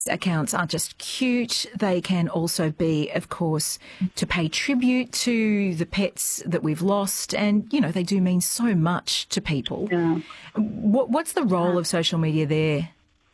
Accounts aren't just cute, they can also be, of course, to pay tribute to the pets that we've lost, and, they do mean so much to people. Yeah. What's the role of social media there?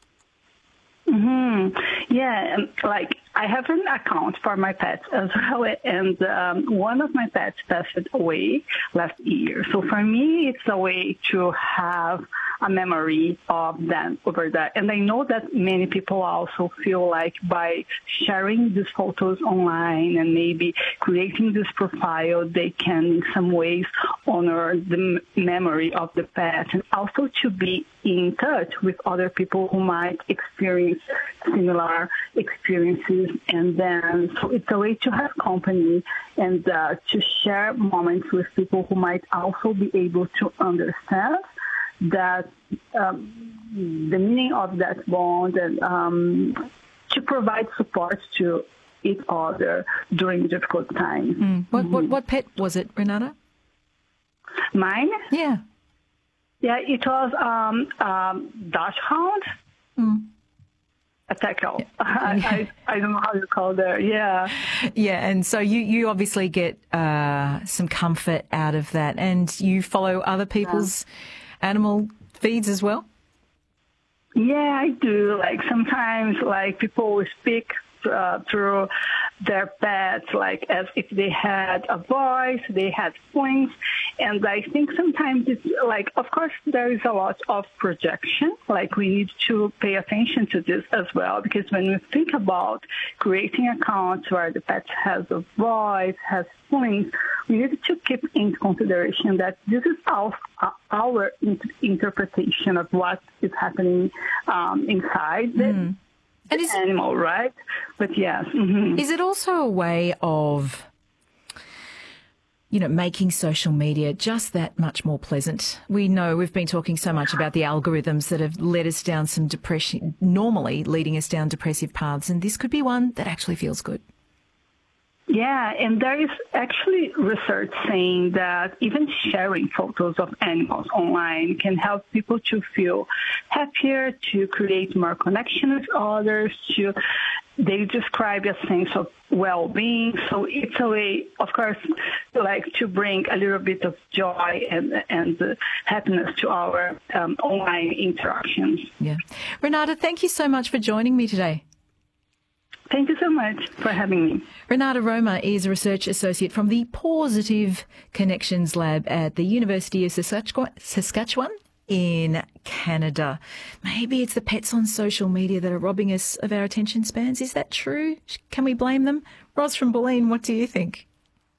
Yeah, I have an account for my pets as well, and one of my pets passed away last year. So for me, it's a way to have a memory of them over there. And I know that many people also feel like by sharing these photos online and maybe creating this profile, they can in some ways honor the memory of the pet, and also to be in touch with other people who might experience similar experiences. And then, so it's a way to have company and to share moments with people who might also be able to understand that the meaning of that bond, and to provide support to each other during difficult times. What pet was it, Renata? Mine? Yeah. Yeah, it was Dachshund. A tackle. I don't know how you call that. Yeah. Yeah, and so you obviously get some comfort out of that, and you follow other people's animal feeds as well? Yeah, I do. Sometimes, people speak through their pets, as if they had a voice, they had feelings. And I think sometimes it's of course, there is a lot of projection. We need to pay attention to this as well, because when we think about creating accounts where the pet has a voice, has feelings, we need to keep in consideration that this is our interpretation of what is happening inside the animal, right? But yes. Is it also a way of, making social media just that much more pleasant? We know we've been talking so much about the algorithms that have led us down some depression, normally leading us down depressive paths, and this could be one that actually feels good. Yeah, and there is actually research saying that even sharing photos of animals online can help people to feel happier, to create more connection with others, they describe a sense of well-being. So it's a way, of course, to bring a little bit of joy and happiness to our online interactions. Yeah. Renata, thank you so much for joining me today. Thank you so much for having me. Renata Roma is a research associate from the Positive Connections Lab at the University of Saskatchewan in Canada. Maybe it's the pets on social media that are robbing us of our attention spans. Is that true? Can we blame them? Ros from Bulleen, what do you think?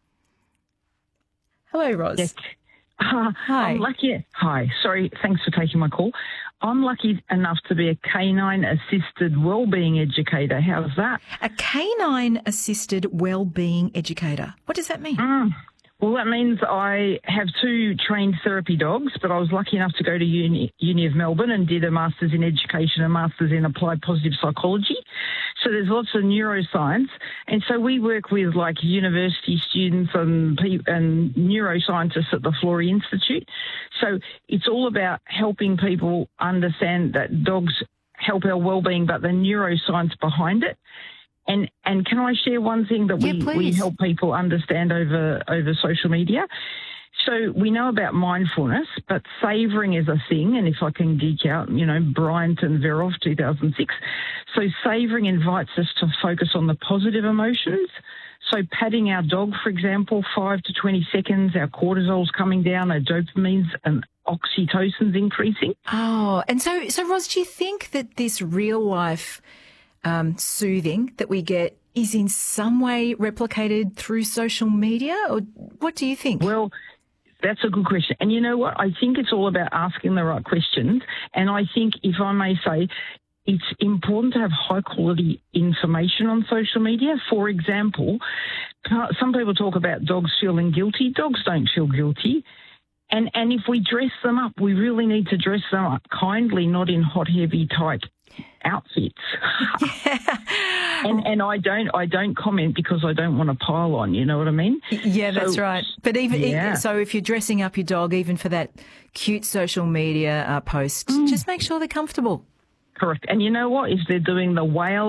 Hello, Ros. Yes. Hi. I'm lucky. Hi. Sorry. Thanks for taking my call. I'm lucky enough to be a canine-assisted wellbeing educator. How's that? A canine-assisted wellbeing educator. What does that mean? Well, that means I have 2 trained therapy dogs, but I was lucky enough to go to Uni of Melbourne and did a Master's in Education and Master's in Applied Positive Psychology. So there's lots of neuroscience. And so we work with university students and neuroscientists at the Florey Institute. So it's all about helping people understand that dogs help our well-being, but the neuroscience behind it. And can I share one thing that we help people understand over social media? So we know about mindfulness, but savouring is a thing. And if I can geek out, Bryant and Verov, 2006. So savouring invites us to focus on the positive emotions. So patting our dog, for example, 5 to 20 seconds, our cortisol's coming down, our dopamines and oxytocin's increasing. Oh, and so Ros, do you think that this real life soothing that we get is in some way replicated through social media, or what do you think? Well, that's a good question. And you know what? I think it's all about asking the right questions. And I think, if I may say, it's important to have high-quality information on social media. For example, some people talk about dogs feeling guilty. Dogs don't feel guilty. And if we dress them up, we really need to dress them up kindly, not in hot, heavy, tight outfits. And I don't comment because I don't want to pile on, you know what I mean? Yeah, that's right. But so if you're dressing up your dog, even for that cute social media post, just make sure they're comfortable. Correct. And you know what? If they're doing the whale